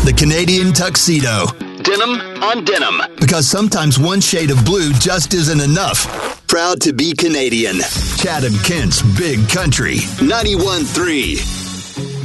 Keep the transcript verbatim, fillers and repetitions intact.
the Canadian tuxedo. Denim on denim. Because sometimes one shade of blue just isn't enough. Proud to be Canadian. Chatham Kent's Big Country. ninety-one point three.